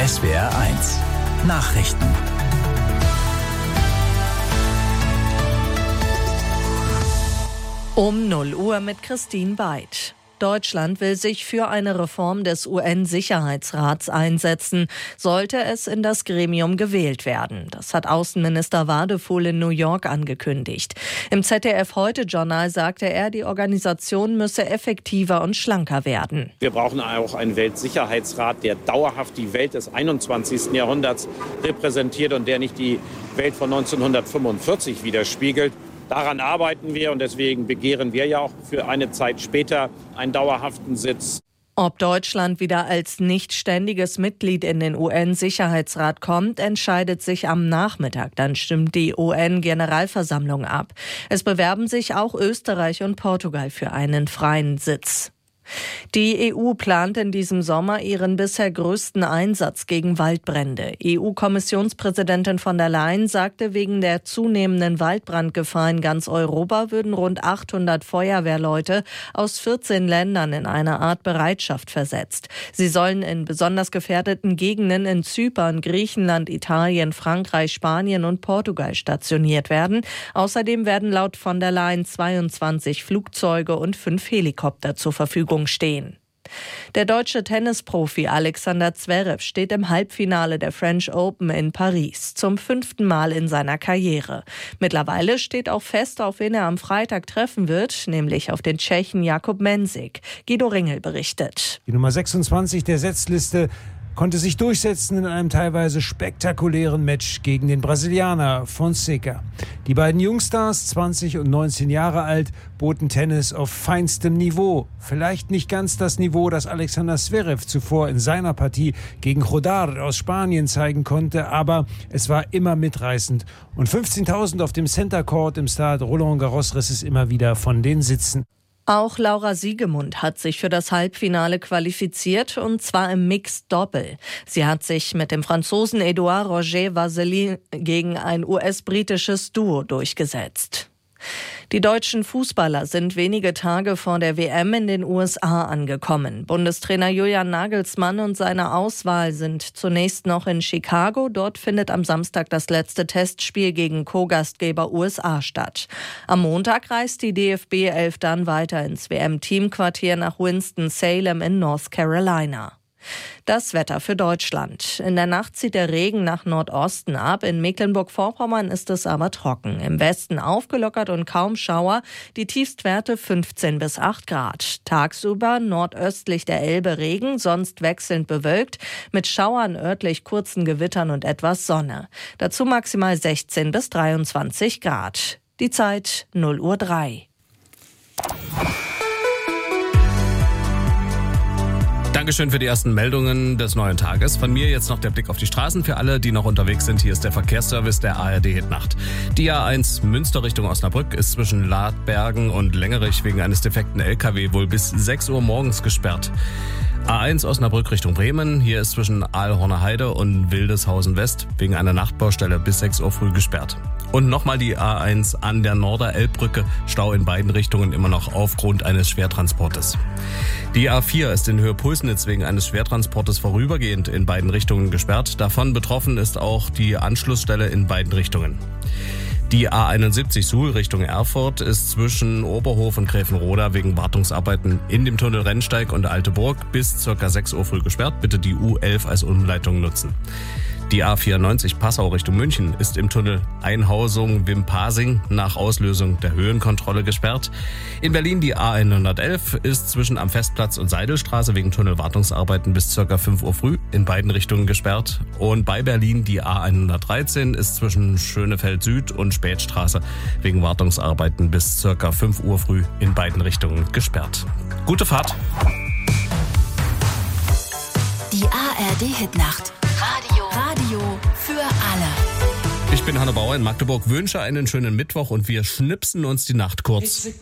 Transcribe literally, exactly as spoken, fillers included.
S W R eins Nachrichten. Um null Uhr mit Christine Beid. Deutschland will sich für eine Reform des U N-Sicherheitsrats einsetzen, sollte es in das Gremium gewählt werden. Das hat Außenminister Wadefuhl in New York angekündigt. Im Z D F-Heute-Journal sagte er, die Organisation müsse effektiver und schlanker werden. Wir brauchen auch einen Weltsicherheitsrat, der dauerhaft die Welt des einundzwanzigsten Jahrhunderts repräsentiert und der nicht die Welt von neunzehnhundertfünfundvierzig widerspiegelt. Daran arbeiten wir und deswegen begehren wir ja auch für eine Zeit später einen dauerhaften Sitz. Ob Deutschland wieder als nicht ständiges Mitglied in den U N-Sicherheitsrat kommt, entscheidet sich am Nachmittag. Dann stimmt die U N-Generalversammlung ab. Es bewerben sich auch Österreich und Portugal für einen freien Sitz. Die E U plant in diesem Sommer ihren bisher größten Einsatz gegen Waldbrände. E U-Kommissionspräsidentin von der Leyen sagte, wegen der zunehmenden Waldbrandgefahr in ganz Europa würden rund achthundert Feuerwehrleute aus vierzehn Ländern in eine Art Bereitschaft versetzt. Sie sollen in besonders gefährdeten Gegenden in Zypern, Griechenland, Italien, Frankreich, Spanien und Portugal stationiert werden. Außerdem werden laut von der Leyen zweiundzwanzig Flugzeuge und fünf Helikopter zur Verfügung stehen. Der deutsche Tennisprofi Alexander Zverev steht im Halbfinale der French Open in Paris, zum fünften Mal in seiner Karriere. Mittlerweile steht auch fest, auf wen er am Freitag treffen wird, nämlich auf den Tschechen Jakub Mensik. Guido Ringel berichtet. Die Nummer sechsundzwanzig der Setzliste konnte sich durchsetzen in einem teilweise spektakulären Match gegen den Brasilianer Fonseca. Die beiden Jungstars, zwanzig und neunzehn Jahre alt, boten Tennis auf feinstem Niveau. Vielleicht nicht ganz das Niveau, das Alexander Zverev zuvor in seiner Partie gegen Rodar aus Spanien zeigen konnte, aber es war immer mitreißend. Und fünfzehntausend auf dem Center Court im Stade Roland Garros riss es immer wieder von den Sitzen. Auch Laura Siegemund hat sich für das Halbfinale qualifiziert, und zwar im Mixed-Doppel. Sie hat sich mit dem Franzosen Edouard Roger Vasselin gegen ein U S-britisches Duo durchgesetzt. Die deutschen Fußballer sind wenige Tage vor der W M in den U S A angekommen. Bundestrainer Julian Nagelsmann und seine Auswahl sind zunächst noch in Chicago. Dort findet am Samstag das letzte Testspiel gegen Co-Gastgeber U S A statt. Am Montag reist die D F B elf dann weiter ins W M-Teamquartier nach Winston-Salem in North Carolina. Das Wetter für Deutschland. In der Nacht zieht der Regen nach Nordosten ab. In Mecklenburg-Vorpommern ist es aber trocken. Im Westen aufgelockert und kaum Schauer. Die Tiefstwerte fünfzehn bis acht Grad. Tagsüber nordöstlich der Elbe Regen, sonst wechselnd bewölkt. Mit Schauern, örtlich kurzen Gewittern und etwas Sonne. Dazu maximal sechzehn bis dreiundzwanzig Grad. Die Zeit null Uhr drei. Dankeschön für die ersten Meldungen des neuen Tages. Von mir jetzt noch der Blick auf die Straßen. Für alle, die noch unterwegs sind, hier ist der Verkehrsservice der A R D Hitnacht. Die A eins Münster Richtung Osnabrück ist zwischen Ladbergen und Längerich wegen eines defekten L K W wohl bis sechs Uhr morgens gesperrt. A eins Osnabrück Richtung Bremen. Hier ist zwischen Aalhorner Heide und Wildeshausen West wegen einer Nachtbaustelle bis sechs Uhr früh gesperrt. Und nochmal die A eins an der Norder-Elbbrücke. Stau in beiden Richtungen immer noch aufgrund eines Schwertransportes. Die A vier ist in Höhe Pulsnitz wegen eines Schwertransportes vorübergehend in beiden Richtungen gesperrt. Davon betroffen ist auch die Anschlussstelle in beiden Richtungen. Die A einundsiebzig Suhl Richtung Erfurt ist zwischen Oberhof und Gräfenroda wegen Wartungsarbeiten in dem Tunnel Rennsteig und Alte Burg bis ca. sechs Uhr früh gesperrt. Bitte die U elf als Umleitung nutzen. Die A vierundneunzig Passau Richtung München ist im Tunnel Einhausung-Wimpasing nach Auslösung der Höhenkontrolle gesperrt. In Berlin die A hundertelf ist zwischen am Festplatz und Seidelstraße wegen Tunnelwartungsarbeiten bis ca. fünf Uhr früh in beiden Richtungen gesperrt. Und bei Berlin die A hundertdreizehn ist zwischen Schönefeld Süd und Spätstraße wegen Wartungsarbeiten bis ca. fünf Uhr früh in beiden Richtungen gesperrt. Gute Fahrt! Die A R D Hitnacht. Radio. Radio für alle. Ich bin Hanne Bauer in Magdeburg, wünsche einen schönen Mittwoch und wir schnipsen uns die Nacht kurz.